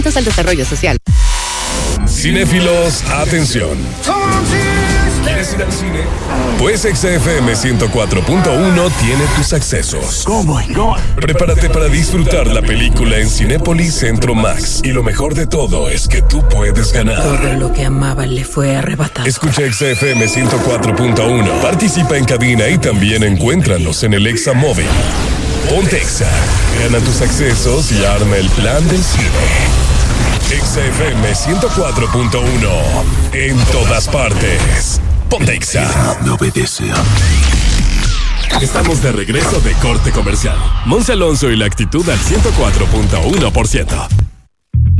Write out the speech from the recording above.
al desarrollo social. Cinéfilos, atención. ¿Quieres ir al cine? Pues XFM 104.1 tiene tus accesos. Oh my God. Prepárate para disfrutar la película en Cinépolis Centro Max. Y lo mejor de todo es que tú puedes ganar. Todo lo que amaba le fue arrebatado. Escucha XFM 104.1. Participa en cabina y también encuéntranos en el Exa Móvil. Ponte Exa. Gana tus accesos y arma el plan del cine. XFM 104.1. En todas partes. Ponte Exa. Me obedece. Estamos de regreso de corte comercial. Monse Alonso y la actitud al 104.1%.